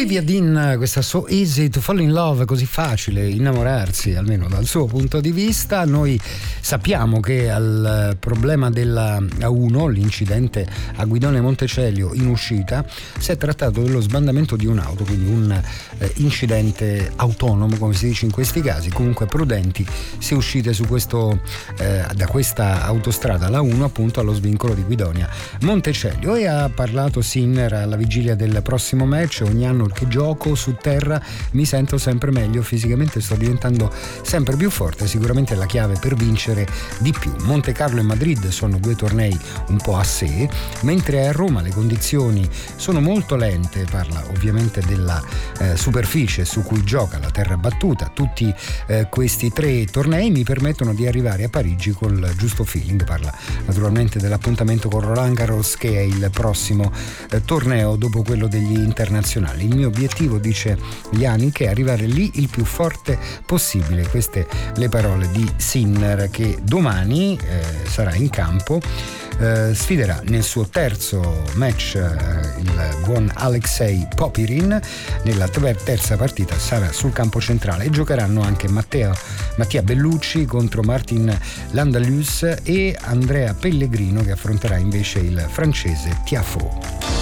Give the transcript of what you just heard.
Olivia Dean, questa So Easy to Fall in Love, così facile innamorarsi, almeno dal suo punto di vista. Noi sappiamo che al problema della A1, l'incidente a Guidonia Montecelio in uscita, si è trattato dello sbandamento di un'auto, quindi un incidente autonomo, come si dice in questi casi. Comunque prudenti se uscite su questo da questa autostrada, la 1, appunto allo svincolo di Guidonia Montecelio. E ha parlato Sinner alla vigilia del prossimo match: ogni anno che gioco su terra mi sento sempre meglio, fisicamente sto diventando sempre più forte, sicuramente è la chiave per vincere di più. Monte Carlo e Madrid sono due tornei un po' a sé, mentre a Roma le condizioni sono molto lente. Parla ovviamente della superficie su cui gioca, la terra battuta. Tutti questi tre tornei mi permettono di arrivare a Parigi col giusto feeling. Parla naturalmente dell'appuntamento con Roland Garros, che è il prossimo torneo dopo quello degli internazionali. Il mio obiettivo, dice Jannik, è arrivare lì il più forte possibile. Queste le parole di Sinner, che domani sarà in campo. Sfiderà nel suo terzo match il buon Alexei Popirin. Nella terza partita sarà sul campo centrale, e giocheranno anche Mattia Bellucci contro Martin Landalus e Andrea Pellegrino, che affronterà invece il francese Tiafoe.